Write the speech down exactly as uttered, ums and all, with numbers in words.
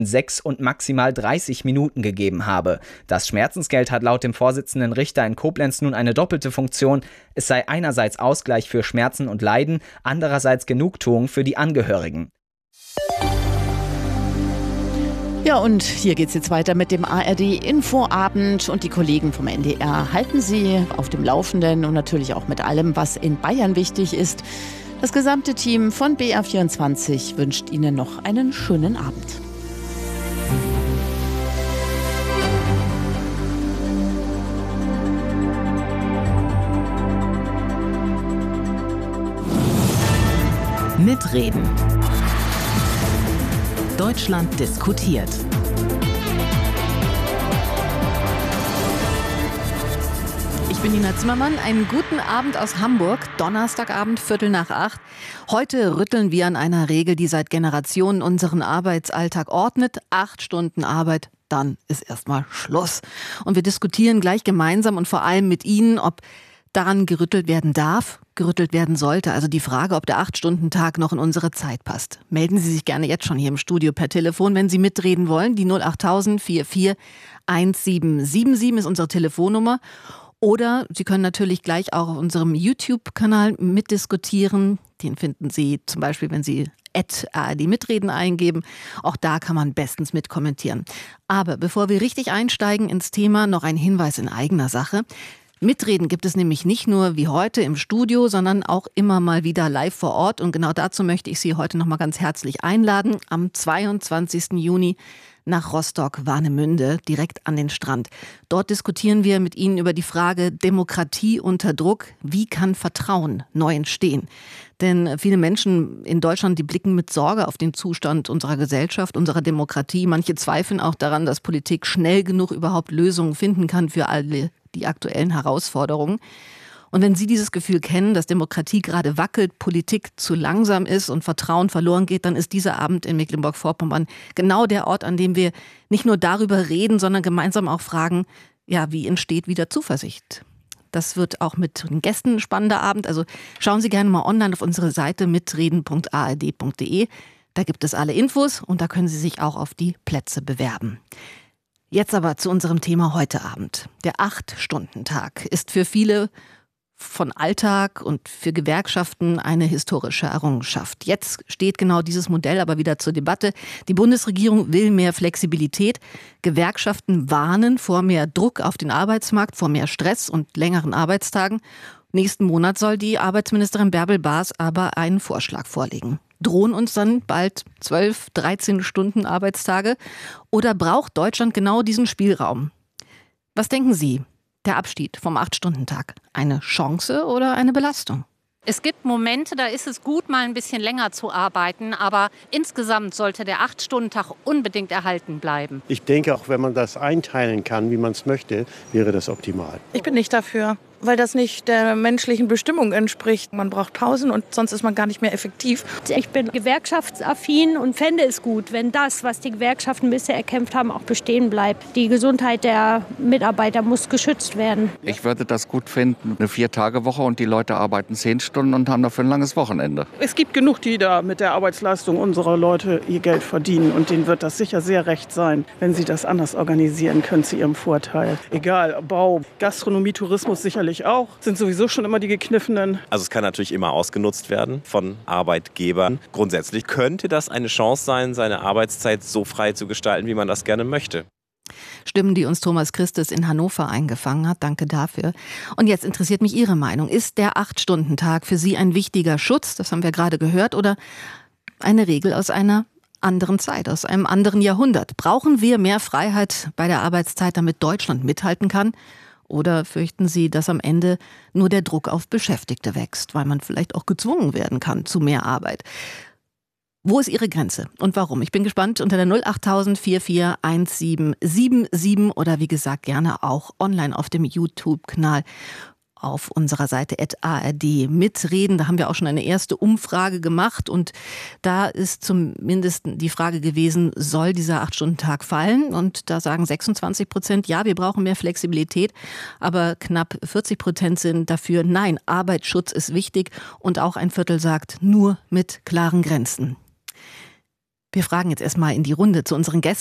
sechs und maximal dreißig Minuten gegeben habe. Das Schmerzensgeld hat laut dem Vorsitzenden Richter in Koblenz nun eine doppelte Funktion. Es sei einerseits Ausgleich für Schmerzen und Leiden, andererseits Genugtuung für die Angehörigen. Ja, und hier geht's jetzt weiter mit dem A R D-Infoabend und die Kollegen vom N D R halten Sie auf dem Laufenden und natürlich auch mit allem, was in Bayern wichtig ist. Das gesamte Team von B R vierundzwanzig wünscht Ihnen noch einen schönen Abend. Mitreden. Deutschland diskutiert. Ich bin Nina Zimmermann. Einen guten Abend aus Hamburg. Donnerstagabend, Viertel nach acht. Heute rütteln wir an einer Regel, die seit Generationen unseren Arbeitsalltag ordnet. Acht Stunden Arbeit, dann ist erstmal Schluss. Und wir diskutieren gleich gemeinsam und vor allem mit Ihnen, ob daran gerüttelt werden darf, gerüttelt werden sollte. Also die Frage, ob der acht-Stunden-Tag noch in unsere Zeit passt. Melden Sie sich gerne jetzt schon hier im Studio per Telefon, wenn Sie mitreden wollen. Die null achttausend vierundvierzig siebzehn siebenundsiebzig ist unsere Telefonnummer. Oder Sie können natürlich gleich auch auf unserem YouTube-Kanal mitdiskutieren. Den finden Sie zum Beispiel, wenn Sie at A R D Mitreden eingeben. Auch da kann man bestens mitkommentieren. Aber bevor wir richtig einsteigen ins Thema, noch ein Hinweis in eigener Sache. Mitreden gibt es nämlich nicht nur wie heute im Studio, sondern auch immer mal wieder live vor Ort. Und genau dazu möchte ich Sie heute noch mal ganz herzlich einladen. Am zweiundzwanzigsten Juni nach Rostock-Warnemünde, direkt an den Strand. Dort diskutieren wir mit Ihnen über die Frage Demokratie unter Druck. Wie kann Vertrauen neu entstehen? Denn viele Menschen in Deutschland, die blicken mit Sorge auf den Zustand unserer Gesellschaft, unserer Demokratie. Manche zweifeln auch daran, dass Politik schnell genug überhaupt Lösungen finden kann für alle die aktuellen Herausforderungen. Und wenn Sie dieses Gefühl kennen, dass Demokratie gerade wackelt, Politik zu langsam ist und Vertrauen verloren geht, dann ist dieser Abend in Mecklenburg-Vorpommern genau der Ort, an dem wir nicht nur darüber reden, sondern gemeinsam auch fragen, ja, wie entsteht wieder Zuversicht? Das wird auch mit den Gästen ein spannender Abend. Also schauen Sie gerne mal online auf unsere Seite mitreden punkt a r d punkt d e. Da gibt es alle Infos und da können Sie sich auch auf die Plätze bewerben. Jetzt aber zu unserem Thema heute Abend. Der Acht-Stunden-Tag ist für viele von Alltag und für Gewerkschaften eine historische Errungenschaft. Jetzt steht genau dieses Modell aber wieder zur Debatte. Die Bundesregierung will mehr Flexibilität. Gewerkschaften warnen vor mehr Druck auf den Arbeitsmarkt, vor mehr Stress und längeren Arbeitstagen. Nächsten Monat soll die Arbeitsministerin Bärbel Baas aber einen Vorschlag vorlegen. Drohen uns dann bald zwölf, dreizehn Stunden Arbeitstage? Oder braucht Deutschland genau diesen Spielraum? Was denken Sie? Der Abschied vom Acht-Stunden-Tag. Eine Chance oder eine Belastung? Es gibt Momente, da ist es gut, mal ein bisschen länger zu arbeiten. Aber insgesamt sollte der Acht-Stunden-Tag unbedingt erhalten bleiben. Ich denke, auch wenn man das einteilen kann, wie man es möchte, wäre das optimal. Ich bin nicht dafür, weil das nicht der menschlichen Bestimmung entspricht. Man braucht Pausen und sonst ist man gar nicht mehr effektiv. Ich bin gewerkschaftsaffin und fände es gut, wenn das, was die Gewerkschaften bisher erkämpft haben, auch bestehen bleibt. Die Gesundheit der Mitarbeiter muss geschützt werden. Ich würde das gut finden, eine Vier-Tage-Woche und die Leute arbeiten zehn Stunden und haben dafür ein langes Wochenende. Es gibt genug, die da mit der Arbeitsleistung unserer Leute ihr Geld verdienen und denen wird das sicher sehr recht sein, wenn sie das anders organisieren können zu ihrem Vorteil. Egal, Bau, Gastronomie, Tourismus sicherlich auch, sind sowieso schon immer die gekniffenen. Also es kann natürlich immer ausgenutzt werden von Arbeitgebern. Grundsätzlich könnte das eine Chance sein, seine Arbeitszeit so frei zu gestalten, wie man das gerne möchte. Stimmen, die uns Thomas Christes in Hannover eingefangen hat. Danke dafür. Und jetzt interessiert mich Ihre Meinung. Ist der Acht-Stunden-Tag für Sie ein wichtiger Schutz, das haben wir gerade gehört, oder eine Regel aus einer anderen Zeit, aus einem anderen Jahrhundert? Brauchen wir mehr Freiheit bei der Arbeitszeit, damit Deutschland mithalten kann? Oder fürchten Sie, dass am Ende nur der Druck auf Beschäftigte wächst, weil man vielleicht auch gezwungen werden kann zu mehr Arbeit? Wo ist Ihre Grenze und warum? Ich bin gespannt unter der null achttausend vierundvierzig siebzehn siebenundsiebzig oder wie gesagt gerne auch online auf dem YouTube-Kanal auf unserer Seite at A R D mitreden. Da haben wir auch schon eine erste Umfrage gemacht und da ist zumindest die Frage gewesen, soll dieser Acht-Stunden-Tag fallen? Und da sagen sechsundzwanzig Prozent, ja, wir brauchen mehr Flexibilität, aber knapp vierzig Prozent sind dafür, nein, Arbeitsschutz ist wichtig und auch ein Viertel sagt, nur mit klaren Grenzen. Wir fragen jetzt erstmal in die Runde zu unseren Gästen.